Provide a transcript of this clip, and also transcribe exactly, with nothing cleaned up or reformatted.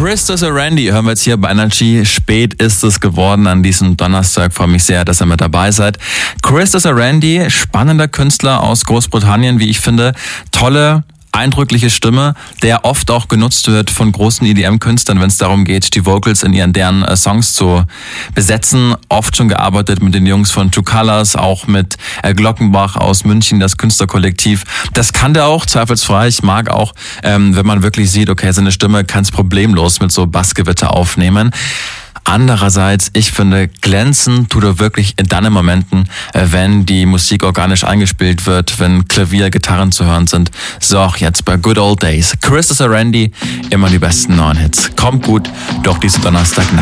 Christus Randy hören wir jetzt hier bei Energy. Spät ist es geworden an diesem Donnerstag. Freue mich sehr, dass ihr mit dabei seid. Christus Randy, spannender Künstler aus Großbritannien, wie ich finde. Tolle, eindrückliche Stimme, der oft auch genutzt wird von großen E D M-Künstlern, wenn es darum geht, die Vocals in ihren deren äh, Songs zu besetzen. Oft schon gearbeitet mit den Jungs von True Colors, auch mit äh, Glockenbach aus München, das Künstlerkollektiv. Das kann der auch, zweifelsfrei. Ich mag auch, ähm, wenn man wirklich sieht, okay, seine Stimme kann es problemlos mit so Bassgewitter aufnehmen. Andererseits, ich finde, glänzen tut er wirklich in dann Momenten, wenn die Musik organisch eingespielt wird, wenn Klavier, Gitarren zu hören sind. So auch jetzt bei Good Old Days. Christus Randy, immer die besten neuen Hits. Kommt gut durch diese Donnerstagnacht.